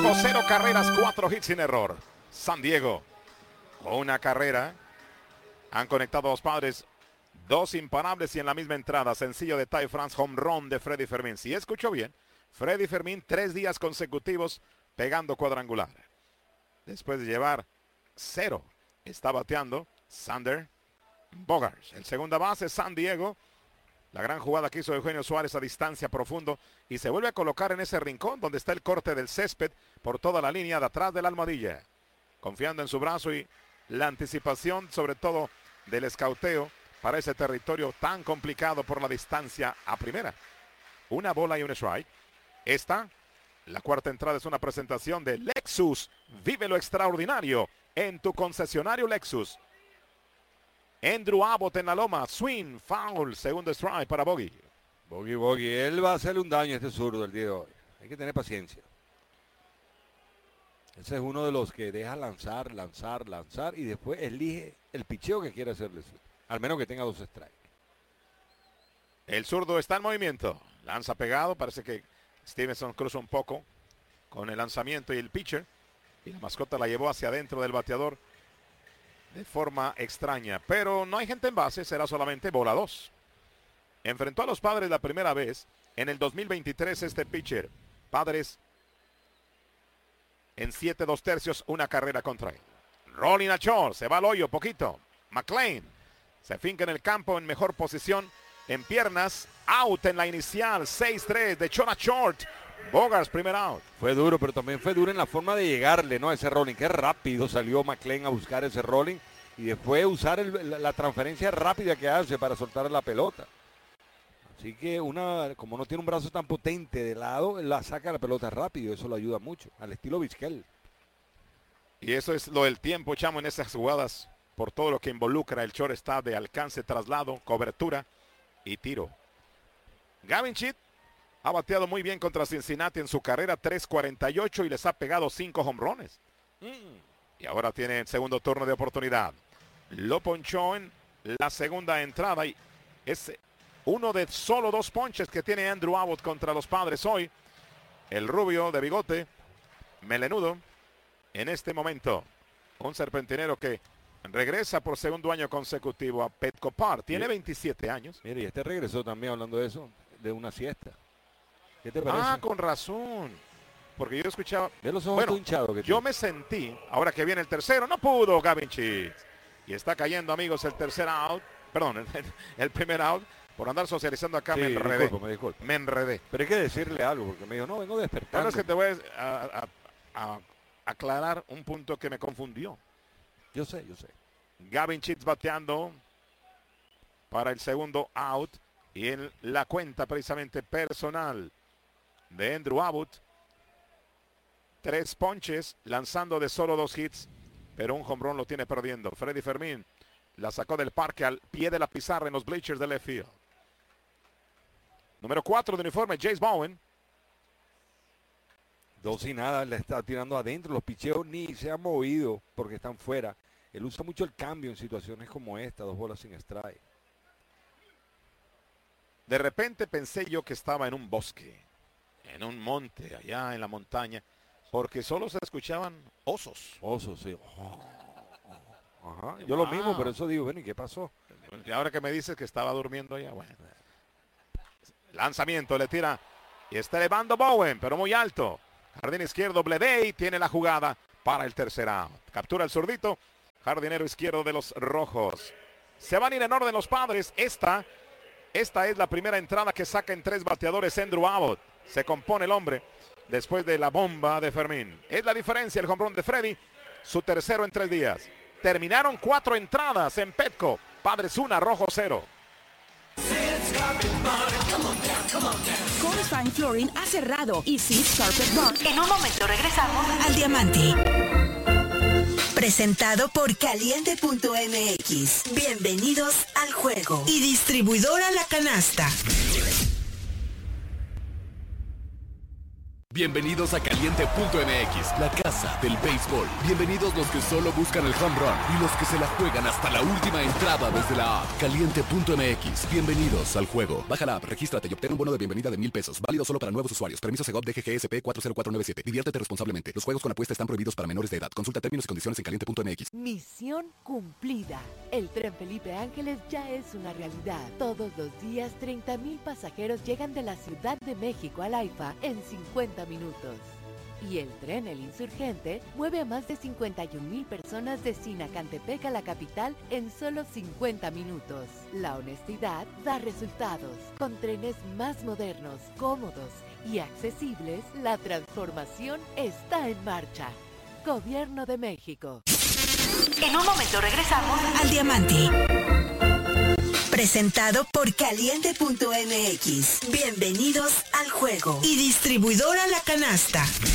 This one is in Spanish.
Diego, 0 carreras, 4 hits sin error. San Diego, una carrera. Han conectado los Padres, 2 imparables y en la misma entrada, sencillo de Ty France, home run de Freddy Fermín. Si escuchó bien, Freddy Fermín 3 días consecutivos pegando cuadrangular. Después de llevar 0, está bateando Xander Bogaerts. El segunda base, San Diego. La gran jugada que hizo Eugenio Suárez a distancia profundo y se vuelve a colocar en ese rincón donde está el corte del césped por toda la línea de atrás de la almohadilla. Confiando en su brazo y la anticipación, sobre todo del escauteo para ese territorio tan complicado por la distancia a primera. Una bola y un strike. La cuarta entrada es una presentación de Lexus. Vive lo extraordinario en tu concesionario Lexus. Andrew Abbott en la loma. Swing, foul, segundo strike para Bogey. Bogey. Él va a hacerle un daño a este zurdo el día de hoy. Hay que tener paciencia. Ese es uno de los que deja lanzar y después elige el picheo que quiere hacerle. Al menos que tenga 2 strikes. El zurdo está en movimiento. Lanza pegado. Parece que Stevenson cruza un poco con el lanzamiento y el pitcher. Y la mascota la llevó hacia adentro del bateador de forma extraña. Pero no hay gente en base. Será solamente bola 2. Enfrentó a los Padres la primera vez en el 2023 este pitcher. Padres en 7 2/3, una carrera contra él. Rolling a short, se va al hoyo poquito. McLean se finca en el campo en mejor posición en piernas. Out en la inicial, 6-3 de short a short. Bogaerts, primer out. Fue duro, pero también fue duro en la forma de llegarle, ¿no? Ese rolling. Qué rápido salió McLean a buscar ese rolling y después usar la transferencia rápida que hace para soltar la pelota. Así que como no tiene un brazo tan potente de lado, la saca la pelota rápido. Eso lo ayuda mucho, al estilo Vizquel. Y eso es lo del tiempo, chamo, en esas jugadas, por todo lo que involucra el shortstop de alcance, traslado, cobertura y tiro. Gavin Sheet ha bateado muy bien contra Cincinnati en su carrera, 3.48 y les ha pegado 5 home runs. Y ahora tiene el segundo turno de oportunidad. Lo ponchó en la segunda entrada y es uno de solo 2 ponches que tiene Andrew Abbott contra los Padres hoy. El rubio de bigote, melenudo, en este momento. Un serpentinero que regresa por segundo año consecutivo a Petco Park. Tiene 27 años. Mire, y este regresó también, hablando de eso, de una siesta. ¿Qué te parece? Ah, con razón. Porque yo escuchaba... Ve los ojos hinchados que yo me sentí, ahora que viene el tercero, no pudo Gavin Sheet. Y está cayendo, amigos, el tercer out. Perdón, el primer out. Por andar socializando acá, sí, me enredé. Me enredé. Pero hay que decirle algo, porque me dijo, no, vengo despertando. Bueno, es que te voy a aclarar un punto que me confundió. Yo sé. Gavin Sheet bateando para el segundo out. Y en la cuenta precisamente personal de Andrew Abbott. 3 ponches, lanzando de solo 2 hits. Pero un home run lo tiene perdiendo. Freddy Fermín la sacó del parque al pie de la pizarra en los bleachers del left field. Número 4 de uniforme, Jace Bowen. 2-0, le está tirando adentro. Los picheos ni se han movido porque están fuera. Él usa mucho el cambio en situaciones como esta, 2 bolas sin strike. De repente pensé yo que estaba en un bosque, en un monte, allá en la montaña, porque solo se escuchaban osos. Osos, sí. Ajá. Yo lo mismo, pero eso digo, ven, ¿y qué pasó? Y ahora que me dices que estaba durmiendo allá, bueno. Lanzamiento, le tira y está elevando Bowen, pero muy alto. Jardín izquierdo, Bleday tiene la jugada para el tercer out. Captura el zurdito, jardinero izquierdo de los rojos. Se van a ir en orden los Padres. Esta es la primera entrada que saca en 3 bateadores Andrew Abbott. Se compone el hombre después de la bomba de Fermín. Es la diferencia, el home run de Freddy, su tercero en 3 días. Terminaron 4 entradas en Petco. Padres 1, Rojos 0. Cold Fine Flooring ha cerrado y Seeds Carpet Box. En un momento regresamos al Diamante. Presentado por Caliente.mx. Bienvenidos al juego. Y distribuidora La Canasta. Bienvenidos a Caliente. Caliente.mx, la casa del béisbol. Bienvenidos los que solo buscan el home run y los que se la juegan hasta la última entrada desde la app. Caliente.mx, bienvenidos al juego. Baja la app, regístrate y obtén un bono de bienvenida de $1,000. Válido solo para nuevos usuarios. Permiso Segov DGGSP 40497. Diviértete responsablemente. Los juegos con apuesta están prohibidos para menores de edad. Consulta términos y condiciones en Caliente.mx. Misión cumplida. El tren Felipe Ángeles ya es una realidad. Todos los días 30,000 pasajeros llegan de la Ciudad de México al AIFA en 50 minutos. Y el tren El Insurgente mueve a más de 51,000 personas de Sinacantepec a la capital en solo 50 minutos. La honestidad da resultados. Con trenes más modernos, cómodos y accesibles, la transformación está en marcha. Gobierno de México. En un momento regresamos al Diamante. Presentado por Caliente.mx. Bienvenidos al juego. Y distribuidora La Canasta.